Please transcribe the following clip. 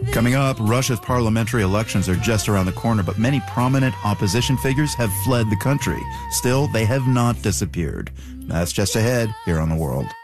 Coming up, Russia's parliamentary elections are just around the corner, but many prominent opposition figures have fled the country. Still, they have not disappeared. That's just ahead here on The World.